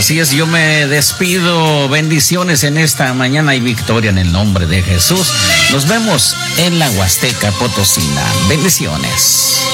Así es, yo me despido. Bendiciones en esta mañana y victoria en el nombre de Jesús. Nos vemos en la Huasteca Potosina. Bendiciones.